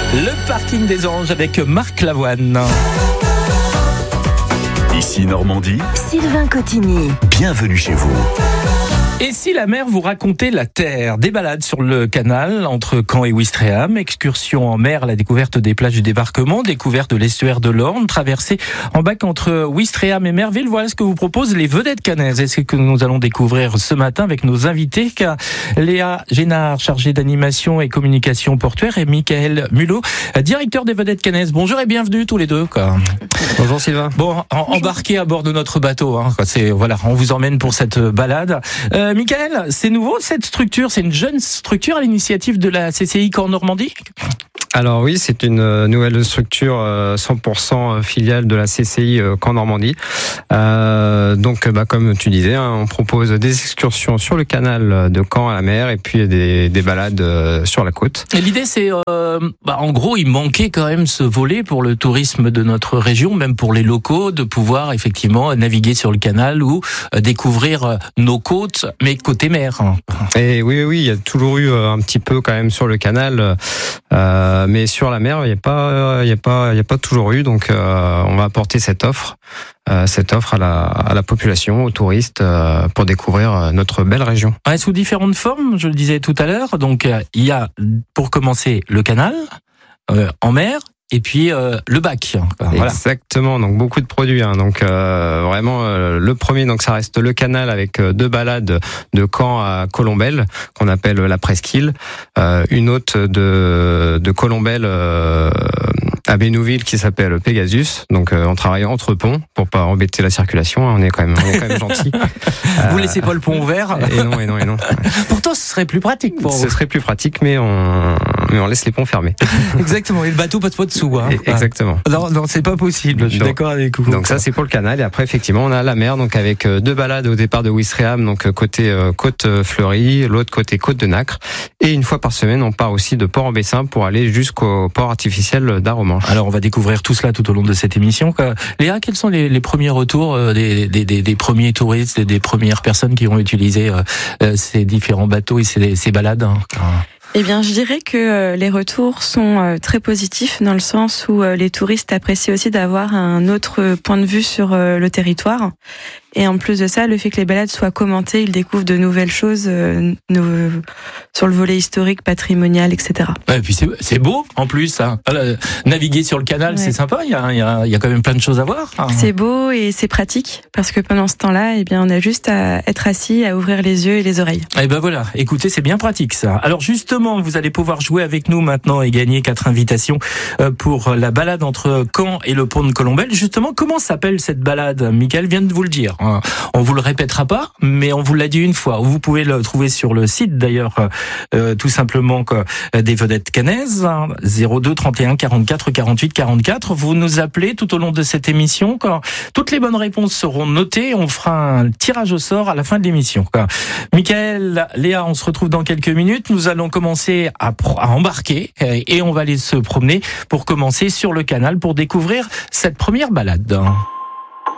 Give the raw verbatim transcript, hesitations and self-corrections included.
Le parking des Anges avec Marc Lavoine. Ici Normandie, Sylvain Cotigny. bienvenue chez vous. Et si la mer vous racontait la terre? Des balades sur le canal entre Caen et Ouistreham, excursion en mer à la découverte des plages du débarquement, découverte de l'estuaire de l'Orne, traversée en bac entre Ouistreham et Merville. Voilà ce que vous proposent les vedettes cannaises. Et c'est ce que nous allons découvrir ce matin avec nos invités, car Léa Génard, chargée d'animation et communication portuaire, et Michael Mulot, directeur des vedettes cannaises. Bonjour et bienvenue tous les deux. Quoi. Bonjour Sylvain. Bon, embarquez à bord de notre bateau. Hein. C'est voilà, on vous emmène pour cette balade. Euh, Michael, c'est nouveau cette structure, c'est une jeune structure à l'initiative de la C C I Caen Normandie? Alors oui, c'est une nouvelle structure cent pour cent filiale de la C C I Caen Normandie. Euh, donc, bah, comme tu disais, hein, on propose des excursions sur le canal de Caen à la mer et puis des, des balades sur la côte. Et l'idée, c'est, euh, bah, en gros, il manquait quand même ce volet pour le tourisme de notre région, même pour les locaux, de pouvoir effectivement naviguer sur le canal ou euh, découvrir nos côtes, mais côté mer. Et oui, oui, il y a toujours eu un petit peu quand même sur le canal. Euh, mais sur la mer, il n'y a pas, il y a pas, il y a pas toujours eu. Donc, euh, on va apporter cette offre, euh, cette offre à la, à la population, aux touristes, euh, pour découvrir notre belle région. Ouais, sous différentes formes, je le disais tout à l'heure. Donc, euh, il y a, pour commencer, le canal euh, en mer. Et puis euh, le bac. Voilà. Exactement, donc beaucoup de produits. Hein. Donc euh, vraiment euh, le premier, donc ça reste le canal avec euh, deux balades de Caen à Colombelles qu'on appelle la presqu'île, euh, une autre de de Colombelles euh, à Bénouville qui s'appelle Pegasus. Donc euh, on travaille entre ponts pour pas embêter la circulation. Hein. On est quand même, on est quand même gentil. Vous euh, laissez pas le pont ouvert? Et non, et non, et non. Pourtant, ce serait plus pratique pour vous. Ce serait plus pratique, mais on mais on laisse les ponts fermés. Exactement. Et le bateau passe pas dessous. Hein. Exactement. Non, non, c'est pas possible. Je suis donc, d'accord avec vous. Donc ça, c'est pour le canal. Et après, effectivement, on a la mer, donc avec deux balades au départ de Ouistreham, donc côté euh, côte fleurie, l'autre côté côte de Nacre. Et une fois par semaine, on part aussi de Port-en-Bessin pour aller jusqu'au port artificiel d'Aromanches. Alors, on va découvrir tout cela tout au long de cette émission. Léa, quels sont les, les premiers retours des, des, des, des premiers touristes, des premières personnes qui ont utilisé euh, ces différents bateaux et ces, ces balades? Eh bien, je dirais que les retours sont très positifs dans le sens où les touristes apprécient aussi d'avoir un autre point de vue sur le territoire. Et en plus de ça, le fait que les balades soient commentées, ils découvrent de nouvelles choses euh, nous, sur le volet historique, patrimonial, et cetera. Ouais, et puis c'est, c'est beau en plus. Hein. Alors, naviguer sur le canal, ouais. C'est sympa. Il y a, il y a, il y a quand même plein de choses à voir. Hein. C'est beau et c'est pratique parce que pendant ce temps-là, eh bien, on a juste à être assis, à ouvrir les yeux et les oreilles. Et ben voilà. Écoutez, c'est bien pratique ça. Alors justement, vous allez pouvoir jouer avec nous maintenant et gagner quatre invitations pour la balade entre Caen et le pont de Colombelles. Justement, comment s'appelle cette balade? Michael vient de vous le dire. On vous le répétera pas, mais on vous l'a dit une fois. Vous pouvez le trouver sur le site d'ailleurs, euh, tout simplement quoi, des vedettes cannaises, hein, zéro deux trente et un quarante-quatre quarante-huit quarante-quatre. Vous nous appelez tout au long de cette émission. Quoi. Toutes les bonnes réponses seront notées. On fera un tirage au sort à la fin de l'émission. Quoi. Michael, Léa, on se retrouve dans quelques minutes. Nous allons commencer à, à embarquer et on va aller se promener pour commencer sur le canal pour découvrir cette première balade.